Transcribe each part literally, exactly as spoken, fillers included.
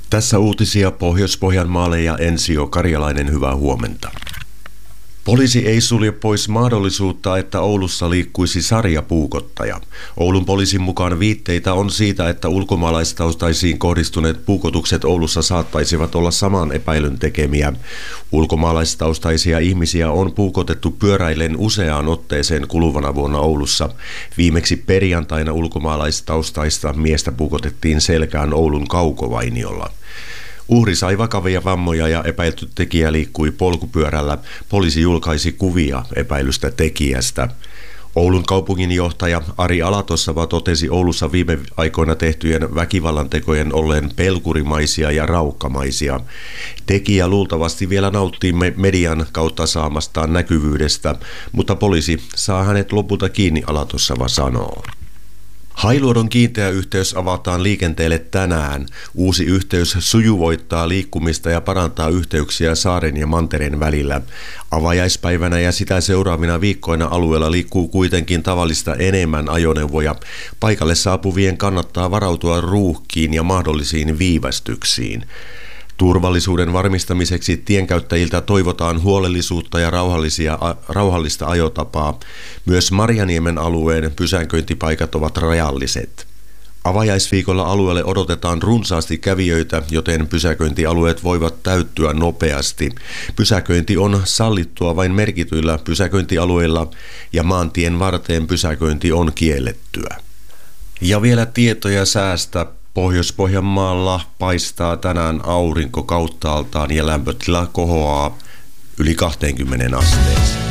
Tässä uutisia Pohjois-Pohjanmaalle ja Ensio Karjalainen, hyvää huomenta. Poliisi ei sulje pois mahdollisuutta, että Oulussa liikkuisi sarjapuukottaja. Oulun poliisin mukaan viitteitä on siitä, että ulkomaalaistaustaisiin kohdistuneet puukotukset Oulussa saattaisivat olla saman epäilyn tekemiä. Ulkomaalaistaustaisia ihmisiä on puukotettu pyöräillen useaan otteeseen kuluvana vuonna Oulussa. Viimeksi perjantaina ulkomaalaistaustaista miestä puukotettiin selkään Oulun Kaukovainiolla. Uhri sai vakavia vammoja ja epäilty tekijä liikkui polkupyörällä. Poliisi julkaisi kuvia epäilystä tekijästä. Oulun kaupunginjohtaja Ari Alatossava totesi Oulussa viime aikoina tehtyjen väkivallantekojen olleen pelkurimaisia ja raukkamaisia. Tekijä luultavasti vielä nauttii median kautta saamastaan näkyvyydestä, mutta poliisi saa hänet lopulta kiinni, Alatossava sanoo. Hailuodon kiinteä yhteys avataan liikenteelle tänään. Uusi yhteys sujuvoittaa liikkumista ja parantaa yhteyksiä saaren ja mantereen välillä. Avajaispäivänä ja sitä seuraavina viikkoina alueella liikkuu kuitenkin tavallista enemmän ajoneuvoja. Paikalle saapuvien kannattaa varautua ruuhkiin ja mahdollisiin viivästyksiin. Turvallisuuden varmistamiseksi tienkäyttäjiltä toivotaan huolellisuutta ja rauhallisia, rauhallista ajotapaa. Myös Marjaniemen alueen pysäköintipaikat ovat rajalliset. Avajaisviikolla alueelle odotetaan runsaasti kävijöitä, joten pysäköintialueet voivat täyttyä nopeasti. Pysäköinti on sallittua vain merkityillä pysäköintialueilla ja maantien varteen pysäköinti on kiellettyä. Ja vielä tietoja säästä. Pohjois-Pohjanmaalla paistaa tänään aurinko kauttaaltaan ja lämpötila kohoaa yli kaksikymmentä asteeseen.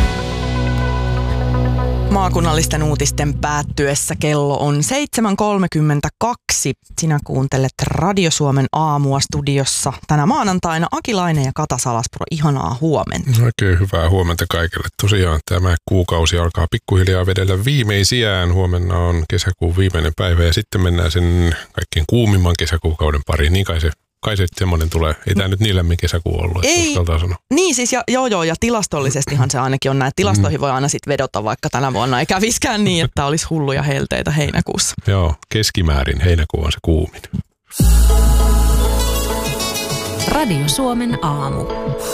Maakunnallisten uutisten päättyessä kello on seitsemän kolmekymmentäkaksi. Sinä kuuntelet Radio Suomen aamua studiossa tänä maanantaina Aki Laine ja Kata Salaspuro. Ihanaa huomenta. Oikein hyvää huomenta kaikille. Tosiaan tämä kuukausi alkaa pikkuhiljaa vedellä viimeisiään. Huomenna on kesäkuun viimeinen päivä ja sitten mennään sen kaikkein kuumimman kesäkuukauden pariin. Niin kai se Kai se semmoinen tulee. Ei tämä nyt niin lämmin kesäkuu ollut, että uskaltaa sanoa. Niin siis, ja, joo joo, ja tilastollisestihan se ainakin on näin. Tilastoihin voi aina sitten vedota, vaikka tänä vuonna ei käviskään niin, että olisi hulluja helteitä heinäkuussa. Joo, keskimäärin heinäkuu on se kuumin. Radio Suomen aamu.